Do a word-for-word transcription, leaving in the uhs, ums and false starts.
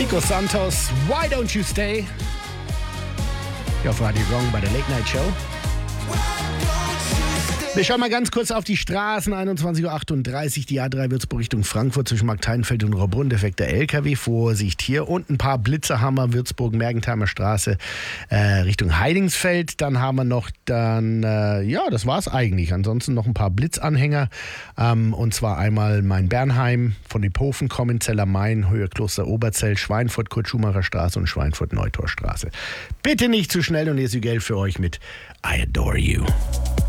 Nico Santos, Why Don't You Stay? Hier auf Radio Gong bei der Late Night Show. Wir schauen mal ganz kurz auf die Straßen. einundzwanzig Uhr achtunddreißig, die A drei Würzburg Richtung Frankfurt zwischen Markthainfeld und Rohrbrunn. Defekter L K W, Vorsicht hier. Und ein paar Blitze haben wir, Würzburg, Mergentheimer Straße äh, Richtung Heidingsfeld. Dann haben wir noch, dann, äh, ja, das war's eigentlich. Ansonsten noch ein paar Blitzanhänger. Ähm, und zwar einmal Main-Bernheim, von Iphofen kommen, Zeller Main, Höhe Kloster Oberzell, Schweinfurt, Kurt-Schumacher Straße und Schweinfurt-Neutorstraße. Bitte nicht zu schnell und hier ist Geld für euch mit I Adore You.